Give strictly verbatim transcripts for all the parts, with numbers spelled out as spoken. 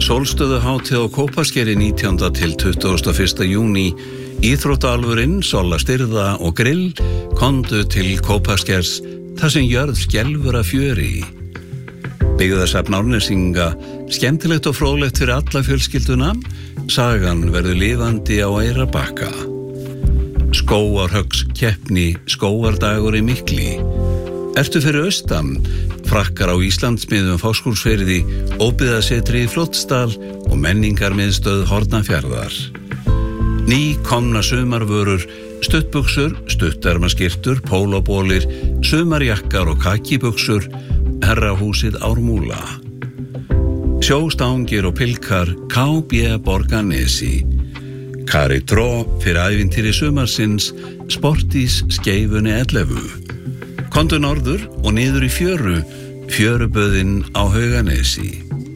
Sólstöðuhátíð á Kópaskeri nítjánda til tuttugasta og fyrsta júní, íþróttaalvurinn, Solla Styrða og Grill komdu til Kópaskers þar sem jörð skelfur af fjöri. Byggðasafn Árnesinga, skemmtilegt og fróðlegt fyrir alla fjölskylduna, sagan verður lifandi á Eyrarbakka. Skógarhöggs keppni, skógardagur í Mikli. Ertu fyrir austan, frakkar á Íslandsmiðum Fáskrúðsfirði, óbyggðasetri í Fljótsdal og menningarmiðstöð Hornafjarðar. Ný komna sumarvörur, stuttbuxur, stuttermaskyrtur, pólóbólir, sumarjakkar og kakibuxur, herrahúsið Ármúla. Sjóstangir og pilkar, K B Borgarnesi. Kari Tró fyrir ævintýri sumarsins, Sportís Skeifunni ellefu. Komdu norður og niður í fjöru, fjöruböðin á Hauganesi.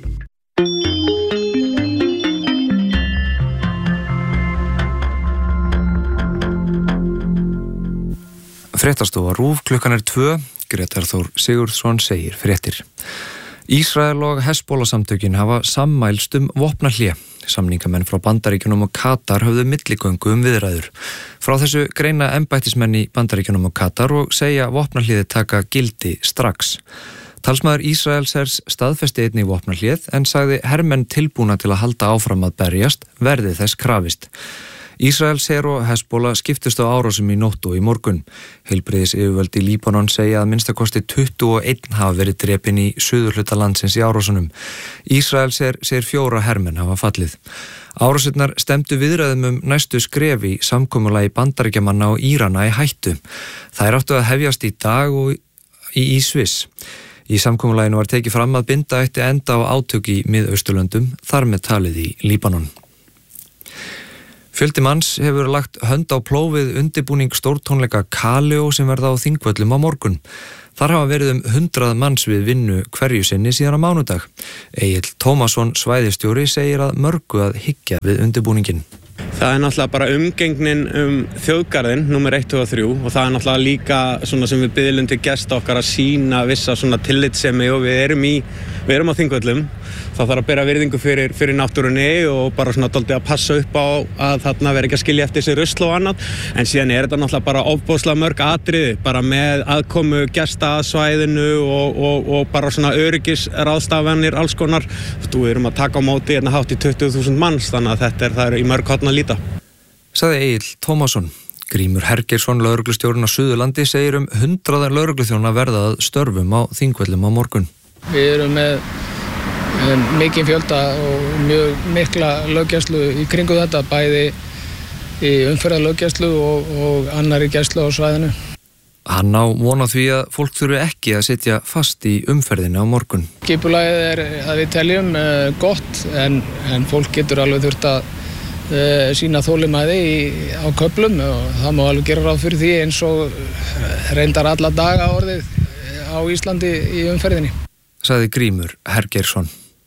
Fréttastofa RÚV, klukkan er tvö, Grétar Þór Sigurðsson segir fréttir. Ísrael og Hezbollah-samtökin hafa sammælst um vopnahlé. Samningamenn frá Bandaríkjunum og Katar höfðu milligöngu um viðræður. Frá þessu greina embættismenn í Bandaríkjunum og Katar og segja vopnahléð taka gildi strax. Talsmaður Ísraelshers staðfesti einnig vopnahléð en sagði hermenn tilbúna til að halda áfram að berjast verði þess krafist. Ísraelsher og Hezbollah skiptust á árásum í nótt og í morgun. Heilbrigðisyfirvöld í Líbanon segja að minnstakosti tuttugu og einn hafa verið drepinn í suðurhluta landsins í árásunum. Ísraelsher segir fjóra hermenn hafa fallið. Árásurnar stemdu viðræðum um næstu skref í samkomulagi Bandaríkjamanna og Írana í hættu. Þær áttu að hefjast í dag og í, í Sviss. Í samkomulaginu var tekið fram að binda ætti enda á átök í Miðausturlöndum, þar með talið í Líbanon. Fjöldi manns hefur lagt hönd á plófið undirbúning stórtónleika Kaleo sem verða á Þingvöllum á morgun. Þar hafa verið um hundrað manns við vinnu hverju sinni síðan á mánudag. Egill Tómasson, svæðistjóri, segir að mörgu að hyggja við undirbúningin. Það er náttúrulega bara umgengnin um þjóðgarðinn, númer eitt og þrjú, og það er náttúrulega líka svona sem við biðlum til gesta okkar að sína vissa svona tillitssemi og við erum í, við erum á Þingvöllum. Það þarf að bera virðingu fyrir, fyrir náttúrunni og bara svona dálítið að passa upp á að þarna vera ekki að skilja eftir sig rusl og annað. En síðan er þetta náttúrulega bara ofboðslega mörg atriði, bara með aðkomu gesta að svæðinu og, og, og bara svona öryggisráðstafanir, alls konar. Þú erum að taka á móti hérna hátt í tuttugu þúsund manns, þannig að þetta er, það er í mörg horn að líta. Sagði Egill Tómasson. Grímur Hergeirsson, lögreglustjórinn á Suðurlandi, segir um hundraðar lögregluþjóna verða að störfum á Þingvöllum á morgun. Við erum með mikinn fjölda og mjög mikla löggæslu í kringu þetta, bæði í umferðarlöggæslu og, og annarri gæslu á svæðinu. Hann á von á því að fólk þurfi ekki að sitja fast í umferðinu á morgun. Skipulagið er að við teljum uh, gott en, en fólk getur alveg þurft að uh, sína þolinmæði í, á köflum og það má alveg gera ráð fyrir því eins og reyndar alla daga orðið á Íslandi í umferðinni. Sagði Grímur Hergeirsson.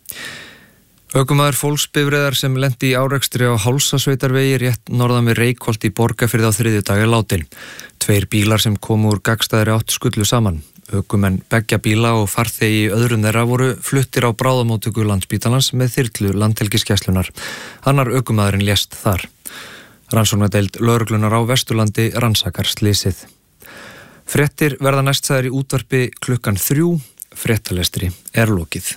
Ökumaður fólksbifreiðar sem lenti í árekstri á Hálsasveitarvegi rétt norðan við Reykholt í Borgarfirði á þriðjudag er látin. Tveir bílar sem komu úr gagnstæðri átt skullu saman. Ökumenn beggja bíla og farþegi í öðrum þeirra voru fluttir á bráðamóttöku Landspítalans með þyrlu Landhelgisgæslunnar. Annar ökumaðurinn lést þar. Rannsóknardeild lögreglunar á Vesturlandi rannsakar slysið. Fréttir verða næstsæðar í útvarpi klukkan þrjú. Fréttalestri er lokið.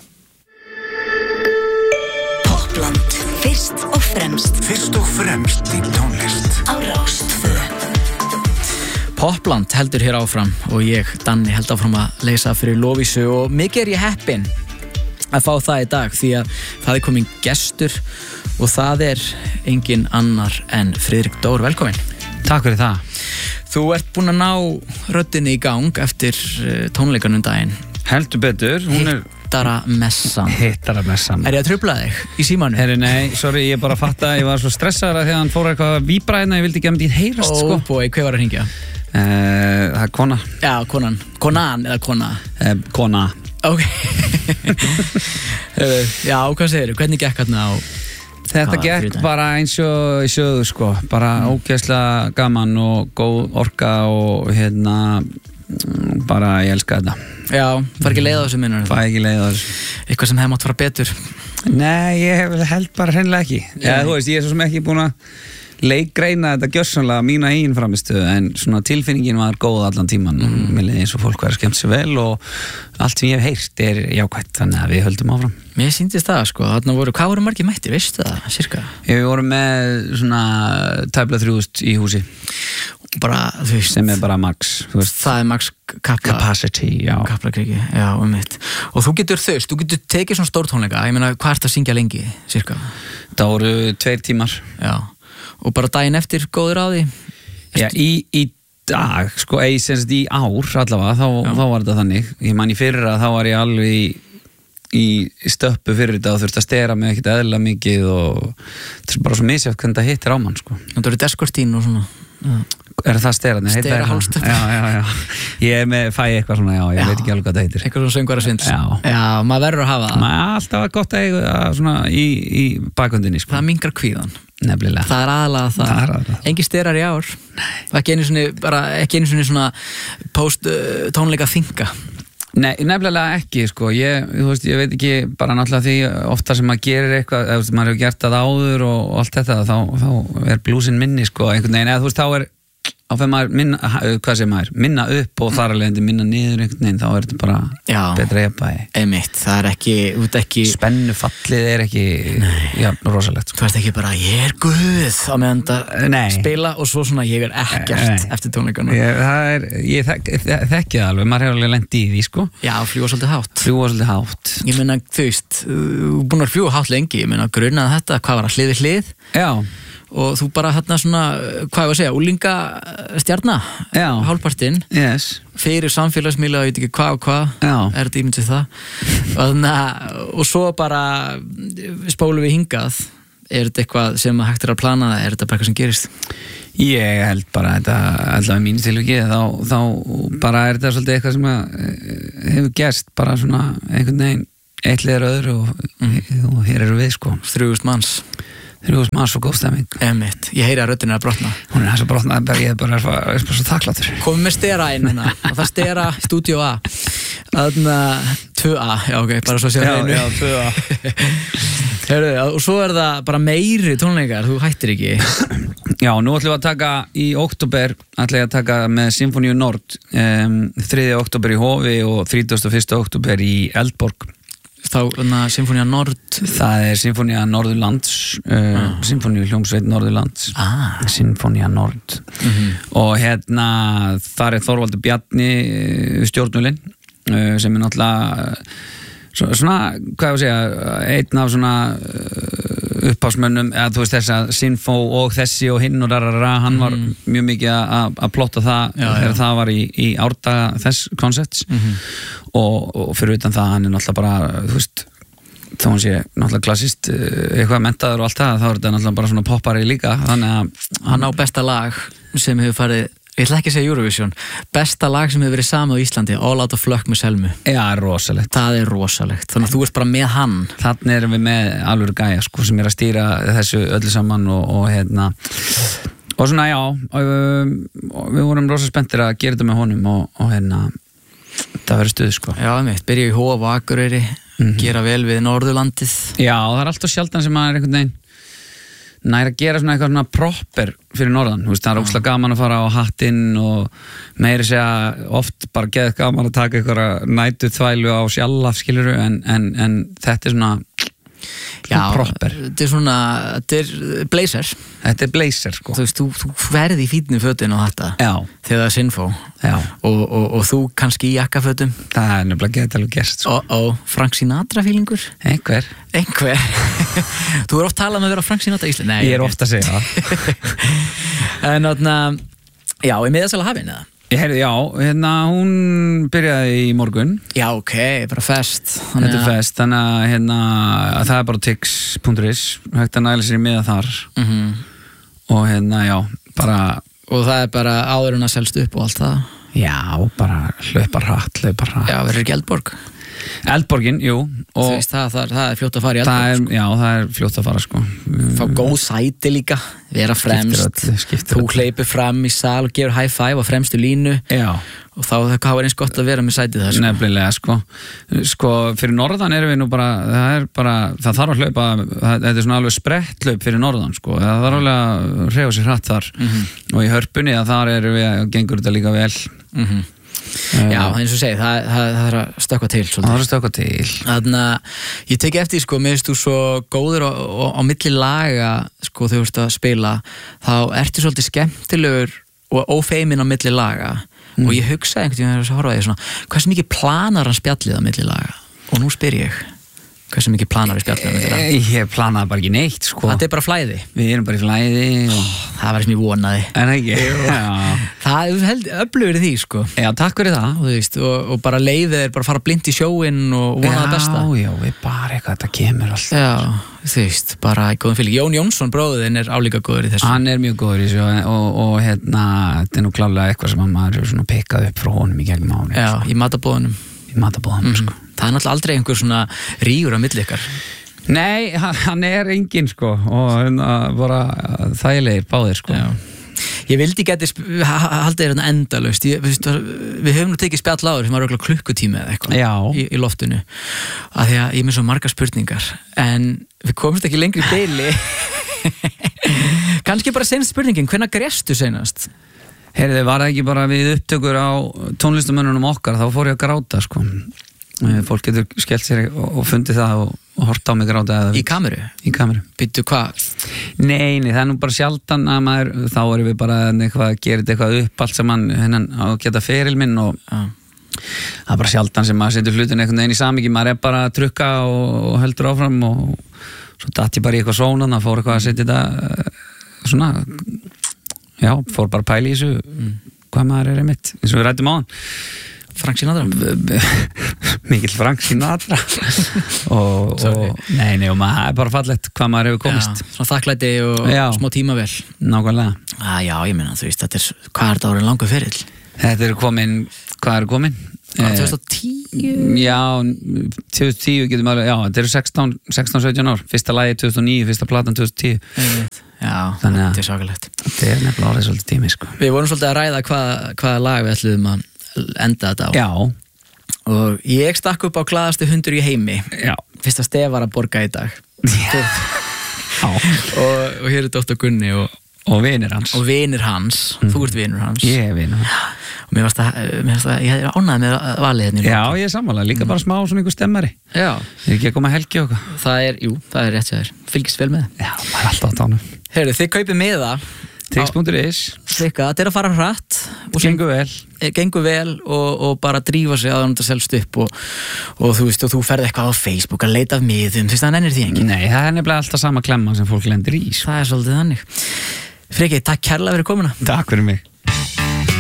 Poppland, fyrst og fremst. Fyrst og fremst í tónlist. Á Rás tvö. Poppland heldur hér áfram og ég, Danni, held áfram að leysa fyrir Lovísu og mikið er ég heppinn að fá það í dag því að það er komin gestur og það er engin annar en Friðrik Dór, velkomin. Takk fyrir það. Þú ert búin að ná röddinni í gang eftir tónleikanum daginn. Heldur betur, hún er Hittaramessan. Hittaramessan. Er ég að trufla þig í símanu? Herri, nei, sorry, ég bara fatt að ég var svo stressaður að þegar hann fór eitthvað að víbra hérna, ég vildi ekki að myndi heyrast, sko. Ó, bói, hver var að hringja? Uh, það er kona. Já, konan. Konan eða kona? Uh, kona. Ok. Já, hvað segirðu? Hvernig gekk hérna á... Þetta gekk bara eins og í söðu, sko. Bara mm. ógeðslega gaman og góð orka og hérna... bara ég elska þetta. Já, fær ekki leið á þessu minnur. Fær ekki leið á þessu. Eitthvað sem hefði mátt fara betur. Nei, ég held bara hreinlega ekki. Já, þú veist, ég er svo sem ekki búin að leikreina þetta gjörsamlega mína eigin framistuð, en svona tilfinningin var góð allan tíman og mm. mér leiði eins og fólk væri skemmt sér vel og allt sem ég hef heyrt er jákvætt, þannig að við höldum áfram. Mér sýndist það, sko, þarna voru, hvað voru margir mættir, veistu það, cirka? Við vorum með svona tæplega þrjúðust í húsi. Bara, þú veist. Sem er bara max, þú veist. Það er max kapla. Capacity, já. Kaplakriki, já, um mitt. Og þú getur þaust, þú getur tekið svona stórtónleika, ég meina, hvað ert að syngja lengi, cirka? Það voru tveir tímar. Já. Og bara daginn eftir góður á því? Já, í, í dag, sko, eða semst í ár allavega, þá, þá var þetta þannig. Ég man í fyrra, þá var ég alveg í, í stöppu fyrir þetta og þurfti að stera mig ekkert eðlilega mikið og það er bara svo misjátt hvernig það hittir á mann, sko. Það eru deskortín og svona. Já. Er það sterandi? Stera hálstöp. Já, já, já. Ég er með, fæ eitthvað svona, já, ég já. veit ekki alveg hvað það heitir. Eitthvað svona söngvarasvindl. Já. Já, maður verður að hafa það. Maður er alltaf gott að eiga svona í, í bakhundinni, sko. Það mingar kvíðan. Nefnilega. Það er aðalega það. Það er aðalega. Engi sterar í ár. Nei. Ekki einu svona, bara, ekki einu svona svona post uh, tónleika þinga. Nei, nefnilega ekki, sko. Ég, þú veist, ég veit ekki bara náttúrulega því ofta sem maður gerir eitthvað, eða maður hefur gert það áður og, og allt þetta, þá, þá er blúsin minni, sko, einhvern veginn, eða þú veist, þá er á fyrir maður minna, hvað segir maður, minna upp og þar alveg minna niður einhvern veginn, þá er þetta bara já, betra jafnvægi. Einmitt, það er ekki, þú veit ekki spennufallið er ekki já, rosalegt. Þú veist ekki bara, ég er guð á meðan það spila og svo svona, ég er ekkert Nei. eftir tónleikana. Ég, það er, ég þek, þekki það alveg, maður hefur alveg lent í því, sko. Já, fljúa svolítið hátt. Fljúa svolítið hátt. Ég meina, þú veist, búin að fljúa hátt lengi, ég meina, grunaði þetta, hvað var að hlið við hlið? Já. Og þú bara hérna svona, hvað ég var að segja, úlinga stjarna, hálfpartinn, yes. fyrir samfélagsmiðla og ég veit ekki hvað og hvað, Já. er þetta ímyndið það. og, þannig, og svo bara spólum við hingað, er þetta eitthvað sem hægt er að plana, er þetta bara eitthvað sem gerist? Ég held bara þetta, allavega mínu tilviki, þá, þá bara er þetta svolítið eitthvað sem hefur gerst, bara svona einhvern veginn, eitt liður öðru og, mm. og hér eru við, sko. Þrjúðust manns. Þrjúðust manns og góð stemming. Emitt, ég heyri að röddin er að brotna. Hún er þess að brotna, ég er bara, er bara svo þakklátur. Komum með stera inn hérna, og það stera Studio A. Þannig að tvö A, já ok, bara svo sér það einu. Já, já, tvö A. Heyrðu, og svo er það bara meiri tónleikar, þú hættir ekki. Já, nú ætlum við að taka í október, ætlum við að taka með Sinfoníu Nord, um, þriðja október í Hofi og þrítugasta og fyrsta október í Eldborg. Þá, Sinfoníu Nord? Það er Sinfoníu Norðurlands, uh, ah. Sinfoníu hljómsveit Norðurlands, ah. Sinfoníu Nord. Mm-hmm. Og hérna, þar er Þorvaldur Bjarni stjórnulinn, uh, sem er náttúrulega svona, hvað ég að segja, einn af svona upphásmönnum, eða þú veist þess að Sinfó og þessi og hinn og rarara, hann var mm. mjög mikið að, að plotta það já, þegar já. það var í, í árdaga þess koncepts mm-hmm. og, og fyrir utan það, hann er náttúrulega bara, þú veist, þá hann sé náttúrulega klassist eitthvað mentaður og allt það, þá er þetta náttúrulega bara svona poppari líka, þannig að hann á besta lag sem hefur farið, ég ætla ekki að segja Eurovision, besta lag sem hefur verið samið á Íslandi, All Out of Luck með Selmu. Já, rosalegt. Það er rosalegt, þannig að þú ert bara með hann. Þannig erum við með alveg gæja, sko, sem er að stýra þessu öllu saman og, og hérna, og svona, já, og, og við vorum rosa spenntir að gera þetta með honum og, og hérna, það verður stuð, sko. Já, einmitt, byrja í Hof og Akureyri, mm-hmm. gera vel við Norðurlandið. Já, það er alltaf sjaldan sem maður er einhvern veginn nær að gera svona eitthvað svona proper fyrir norðan, þú veist, það er ókslega gaman að fara á hattinn og meiri segja oft bara geðið gaman að taka eitthvað nætu þvælu á sjálf, skiluru, en, en, en þetta er svona Já, proper. Þetta er svona, þetta er blazer. Þetta er blazer, sko. Þú veist, þú, þú verði í fítinu fötin og þetta. Já. Þegar það er Sinfó. Já. Og, og, og þú kannski í jakkafötum. Það er nefnilega getið alveg gerst. Ó, ó, Frank Sinatra fílingur. Einhver. Einhver. Þú er oft talað um að vera Frank Sinatra í Íslandi. Nei. Ég er ofta að segja það. En þarna, já, í miðasala hafinn eða? Ég heyrði, já, hérna, hún byrjaði í morgun. Já, ok, bara fest. Þetta er fest, þannig að hérna, það er bara tix punktur is, hægt að næla sér í miða þar. Mm-hmm. Og hérna, já, bara... Og það er bara áður en að selst upp og allt það? Já, bara hlaupa hratt, hlaupa hratt. Já, verður ekki Eldborg? Eldborgin, jú Þú veist, það, það, það er fljótt að fara í það Eldborg er, sko. Já, það er fljótt að fara sko. Fá góð sæti líka, vera fremst öllu, skiptir Þú öllu. hleypur fram í sal og gefur high five á fremstu línu Já, og þá er það eins gott að vera með sætið það sko. nefnilega sko. Sko, fyrir norðan erum við nú bara það er bara, það þarf að hlaupa það, þetta er svona alveg spretthlaup fyrir norðan sko. Það þarf alveg að hreyfa sér hratt þar Mhm. og í hörpunni að þar erum við að gengur þetta líka vel Mhm. Já, eins og segi, það, það, það er að stökkva til Það þarf að stökkva til Þannig að ég teki eftir sko, mér finnst þú svo góður á, á, á milli laga sko, þegar þú ert að spila þá ertu svolítið skemmtilegur og ófeimin á milli laga Mm. og ég hugsaði einhvern veginn að horfa því svona, hversu mikið planar hann spjallið á milli laga og nú spyr ég hversu mikið planar í spjallið á milli laga Ég planaði bara ekki neitt sko. Þetta er bara flæði Við erum bara í flæði og... Það var sem ég vonaði En ekki Já, Það er held öflugur í því sko já takk fyrir það og, þú veist, og, og bara leiðið er bara að fara blind í sjóinn og vona það besta Já, já, við bara eitthvað, þetta kemur alltaf Já, þú veist, bara í góðum fylg Jón Jónsson bróðin er álíka góður í þessu Hann er mjög góður í þessu og, og, og hérna, þetta er nú klálega eitthvað sem maður er svona pikkað upp frá honum í gegnum ári Já, í matabóðunum í matabóðanum sko. Það er náttúrulega aldrei einhver svona rígur á milli ykkar Nei, hann, hann er enginn sko og hérna bara þægilegir báðir sko Já. Ég vildi geti haldið þér endalaust ég, við, við höfum nú tekið spjall áður sem var örugglega klukkutími eða eitthvað Já. í, í loftinu af því að ég er með svo margar spurningar en við komumst ekki lengri í beili Kannski bara senast spurningin, hvenær grestu senast? Heyrðu, var það ekki bara við upptökur á tónlistamönnunum okkar, þá fór ég að gráta sko. Fólk getur skellt sér og, og fundið það og, og hort á mig gráta eða, Í kameru? Í kameru Býttu hvað? Nei, nei, það er nú bara sjaldan að maður, þá erum við bara eitthvað, gerir eitthvað upp allt saman hennan á að geta feril minn og Já. það er bara sjaldan sem maður setur hlutin einhvern veginn í samhengi, maður er bara að trukka og, og heldur áfram og svo datt ég bara í eitthvað sónan, það fór eitthvað að setja þetta svona já, fór bara að pæla í þessu mm. hvað maður er einmitt, eins og við rættum á hann Frank Sinatra? Mikill Frank Sinatra og, og nei, nei, og maður er bara fallegt hvað maður hefur komist Já, svona þakklæti og Já. smá tímavel nákvæmlega ah, Já, ég meina, þú veist, þetta er, hvað er þetta árið langur ferill? þetta eru komin, hvað eru komin? tvö þúsund og tíu? Já, tvö þúsund og tíu getum alveg, já, þetta eru sextán sautján ár, fyrsta lagi tvö þúsund og níu, fyrsta platan tvö þúsund og tíu Já, Þannig að- þetta er svakalegt þetta er nefnilega orðið svolítið tími sko. Við vorum svolítið að ræða hvað, hvaða lag við ætluðum að enda þetta á Já, og ég stakk upp á glaðasti hundur í heimi já, fyrst að Stef var að borga í dag já. og, og hér er Dóttar Gunni og, og vinir hans og vinir hans þú ert vinur hans Ég er vinur hans og mér varst að, mér varst að ég er ánægð með valið hérna í Já, lokin. ég er sammála, líka bara smá svona einhver stemmari Já, Ég er ekki að koma að helgi og eitthvað það er, jú, það er rétt sér fylgist vel með Já, maður er alltaf á tánum Heyrðu, þið kaupið miða Tix.is Þykka, þetta er að fara hratt og sem- Gengur vel gengur vel og, og bara drífa sig að hann þetta selst upp og, og þú veist og þú ferð eitthvað á Facebook að leita af miðum, þú veist það nennir því enginn Nei, það er nefnilega alltaf sama klemman sem fólk lendir í sko. það er svolítið þannig Freki, takk kærlega fyrir komuna Takk fyrir mig